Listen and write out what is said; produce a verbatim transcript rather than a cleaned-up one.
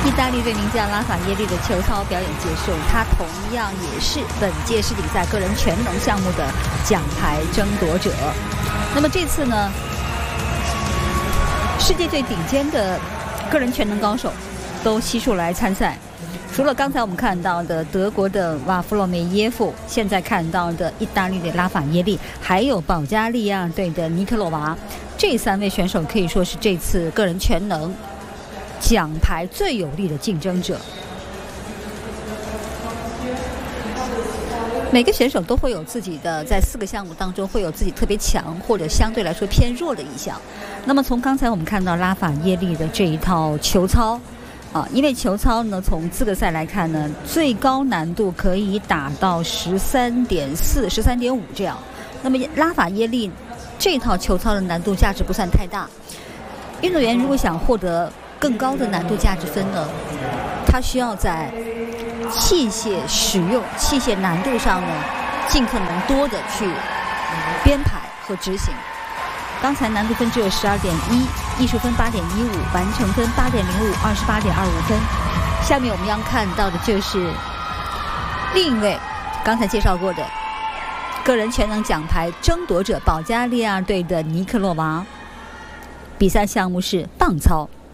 意大利队名将拉法耶利的球操表演结束，他同样也是本届世锦赛个人全能项目的奖牌争夺者。那么这次呢，世界最顶尖的个人全能高手都悉数来参赛，除了刚才我们看到的德国的瓦夫洛梅耶夫，现在看到的意大利的拉法耶利，还有保加利亚队的尼克洛娃，这三位选手可以说是这次个人全能奖牌最有力的竞争者。每个选手都会有自己的，在四个项目当中会有自己特别强或者相对来说偏弱的一项。那么从刚才我们看到拉法耶利的这一套球操啊，因为球操呢，从资格赛来看呢，最高难度可以打到十三点四、十三点五这样。那么拉法耶利这套球操的难度价值不算太大。运动员如果想获得更高的难度价值分呢，他需要在器械使用、器械难度上呢，尽可能多的去编排和执行。刚才难度分只有十二点一，艺术分八点一五，完成分八点零五，二十八点二五分。下面我们要看到的就是另一位刚才介绍过的个人全能奖牌争夺者保加利亚队的尼克洛娃。比赛项目是棒操。